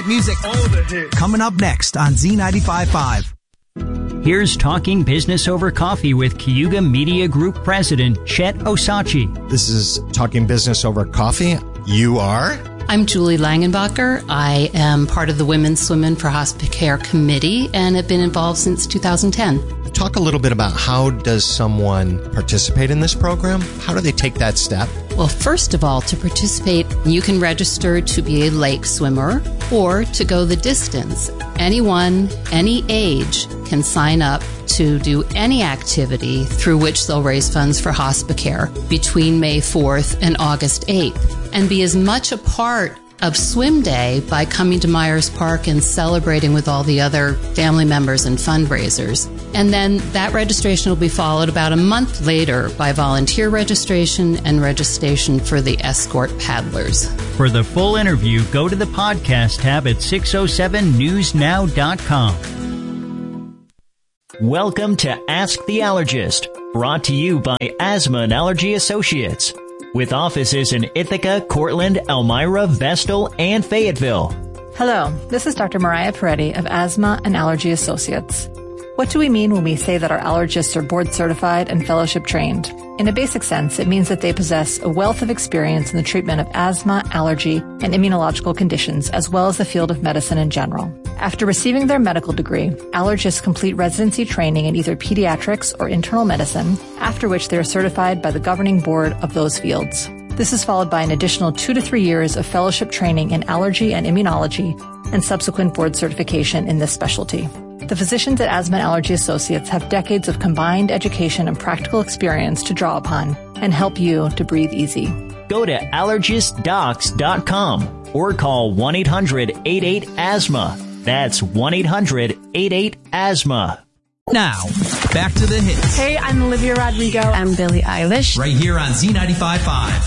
hit music. All the hits. Coming up next on Z95.5. Here's Talking Business Over Coffee with Cayuga Media Group President Chet Osachi. This is Talking Business Over Coffee. You are? I'm Julie Langenbacher. I am part of the Women's Women for Hospicare Committee and have been involved since 2010. Talk a little bit about how does someone participate in this program? How do they take that step? Well, first of all, to participate, you can register to be a lake swimmer or to go the distance. Anyone, any age can sign up to do any activity through which they'll raise funds for Hospicare between May 4th and August 8th and be as much a part of Swim Day by coming to Myers Park and celebrating with all the other family members and fundraisers. And then that registration will be followed about a month later by volunteer registration and registration for the escort paddlers. For the full interview, go to the podcast tab at 607newsnow.com. Welcome to Ask the Allergist, brought to you by Asthma and Allergy Associates, with offices in Ithaca, Cortland, Elmira, Vestal, and Fayetteville. Hello, this is Dr. Mariah Peretti of Asthma and Allergy Associates. What do we mean when we say that our allergists are board certified and fellowship trained? In a basic sense, it means that they possess a wealth of experience in the treatment of asthma, allergy, and immunological conditions, as well as the field of medicine in general. After receiving their medical degree, allergists complete residency training in either pediatrics or internal medicine, after which they are certified by the governing board of those fields. This is followed by an additional 2 to 3 years of fellowship training in allergy and immunology and subsequent board certification in this specialty. The physicians at Asthma and Allergy Associates have decades of combined education and practical experience to draw upon and help you to breathe easy. Go to allergistdocs.com or call 1-800-88-ASTHMA. That's 1-800-88-ASTHMA. Now, back to the hits. Hey, I'm Olivia Rodrigo. I'm Billie Eilish. Right here on Z95.5.